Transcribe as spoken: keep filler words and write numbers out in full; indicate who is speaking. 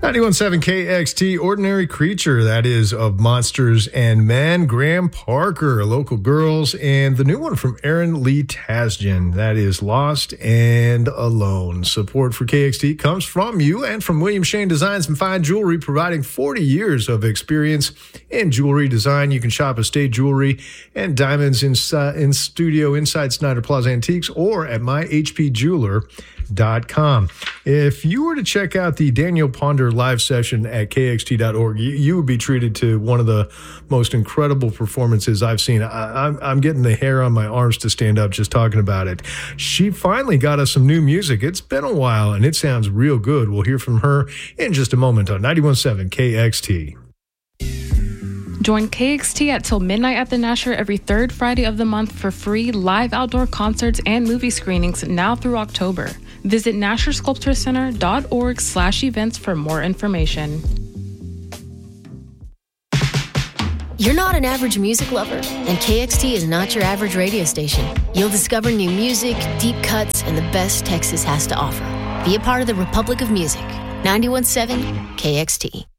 Speaker 1: ninety-one point seven K X T, Ordinary Creature, that is, of Monsters and Men. Graham Parker, Local Girls, and the new one from Aaron Lee Tasjan, that is Lost and Alone. Support for K X T comes from you and from William Shane Designs and Fine Jewelry, providing forty years of experience in jewelry design. You can shop estate jewelry and diamonds in, uh, in studio inside Snyder Plaza Antiques or at my h p jeweler dot com. If you were to check out the Daniel Ponder live session at k x t dot org, you, you would be treated to one of the most incredible performances I've seen. I, I'm, I'm getting the hair on my arms to stand up just talking about it. She finally got us some new music. It's been a while, and it sounds real good. We'll hear from her in just a moment on ninety-one point seven K X T.
Speaker 2: Join K X T at till midnight at the Nasher every third Friday of the month for free live outdoor concerts and movie screenings now through October. Visit nasher sculpture center dot org slash events for more information.
Speaker 3: You're not an average music lover, and K X T is not your average radio station. You'll discover new music, deep cuts, and the best Texas has to offer. Be a part of the Republic of Music. ninety-one point seven K X T.